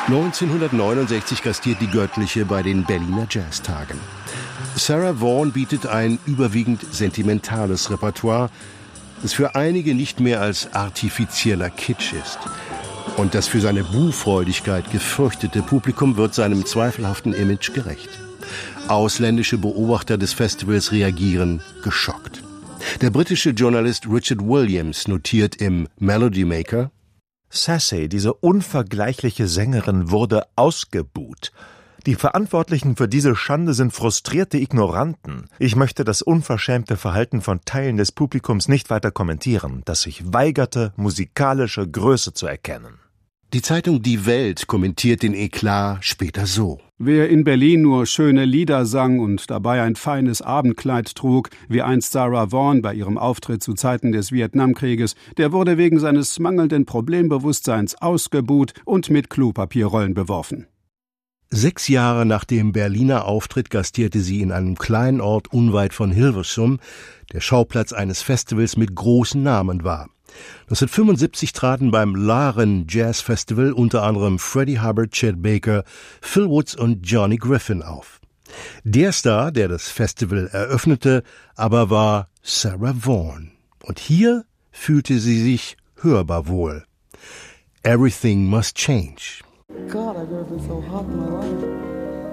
1969 gastiert die Göttliche bei den Berliner Jazztagen. Sarah Vaughan bietet ein überwiegend sentimentales Repertoire, das für einige nicht mehr als artifizieller Kitsch ist. Und das für seine Buhfreudigkeit gefürchtete Publikum wird seinem zweifelhaften Image gerecht. Ausländische Beobachter des Festivals reagieren geschockt. Der britische Journalist Richard Williams notiert im Melody Maker: Sassy, diese unvergleichliche Sängerin, wurde ausgebuht. Die Verantwortlichen für diese Schande sind frustrierte Ignoranten. Ich möchte das unverschämte Verhalten von Teilen des Publikums nicht weiter kommentieren, das sich weigerte, musikalische Größe zu erkennen. Die Zeitung Die Welt kommentiert den Eklat später so: Wer in Berlin nur schöne Lieder sang und dabei ein feines Abendkleid trug, wie einst Sarah Vaughan bei ihrem Auftritt zu Zeiten des Vietnamkrieges, der wurde wegen seines mangelnden Problembewusstseins ausgebuht und mit Klopapierrollen beworfen. 6 Jahre nach dem Berliner Auftritt gastierte sie in einem kleinen Ort unweit von Hilversum, der Schauplatz eines Festivals mit großen Namen war. 1975 traten beim Laren Jazz Festival unter anderem Freddie Hubbard, Chet Baker, Phil Woods und Johnny Griffin auf. Der Star, der das Festival eröffnete, aber war Sarah Vaughan. Und hier fühlte sie sich hörbar wohl. Everything must change. God, I've never been so hot in my life.